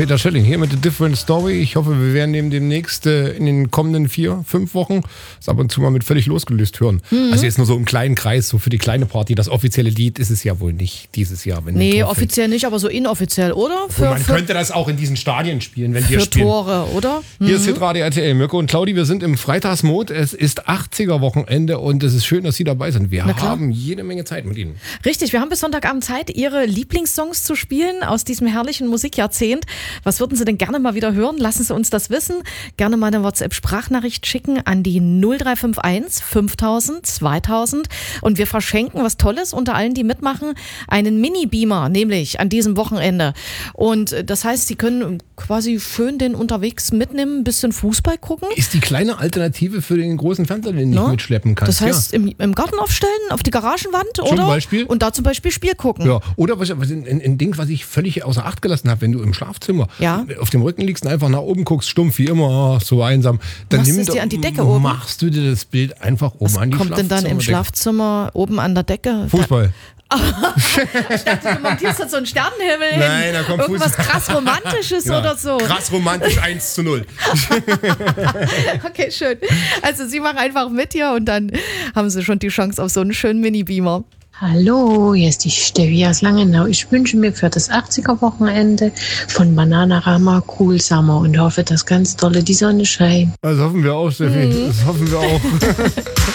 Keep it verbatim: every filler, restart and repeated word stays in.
Peter Schelling hier mit The Different Story. Ich hoffe, wir werden eben demnächst äh, in den kommenden vier, fünf Wochen das ab und zu mal mit völlig losgelöst hören. Mhm. Also jetzt nur so im kleinen Kreis, so für die kleine Party. Das offizielle Lied ist es ja wohl nicht dieses Jahr. Wenn nee, offiziell nicht, aber so inoffiziell, oder? Für, man für, könnte das auch in diesen Stadien spielen, wenn wir für spielen. Tore, oder? Mhm. Hier ist Hitradio R T L. Mirko und Claudi, wir sind im Freitagsmod. Es ist achtziger-Wochenende und es ist schön, dass Sie dabei sind. Wir haben jede Menge Zeit mit Ihnen. Richtig, wir haben bis Sonntagabend Zeit, Ihre Lieblingssongs zu spielen aus diesem herrlichen Musikjahrzehnt. Was würden Sie denn gerne mal wieder hören? Lassen Sie uns das wissen. Gerne mal eine WhatsApp-Sprachnachricht schicken an die null drei fünf eins fünftausend zweitausend. Und wir verschenken was Tolles unter allen, die mitmachen. Einen Mini-Beamer, nämlich an diesem Wochenende. Und das heißt, Sie können quasi schön den unterwegs mitnehmen, ein bisschen Fußball gucken. Ist die kleine Alternative für den großen Fernseher, den du no? mitschleppen kannst. Das heißt, ja. im, im Garten aufstellen, auf die Garagenwand, zum oder? Beispiel. Und da zum Beispiel Spiel gucken. Ja. Oder was, was ein, ein Ding, was ich völlig außer Acht gelassen habe, wenn du im Schlafzimmer ja. auf dem Rücken liegst und einfach nach oben guckst, stumpf wie immer, so einsam. Dann machst nimm du dir an die Decke oben? oben? Machst du dir das Bild einfach oben was an die kommt denn dann im Schlafzimmer oben an der Decke? Fußball. Ich dachte, du montierst jetzt so einen Sternenhimmel hin. Nein, da kommt irgendwas Fußball. krass Romantisches ja, oder so. Krass romantisch eins zu null. Okay, schön. Also Sie machen einfach mit hier und dann haben Sie schon die Chance auf so einen schönen Mini-Beamer. Hallo, hier ist die Steffi aus Langenau. Ich wünsche mir für das achtziger-Wochenende von Bananarama Cool Summer und hoffe, dass ganz dolle die Sonne scheint. Das hoffen wir auch, Steffi. Mhm. Das hoffen wir auch.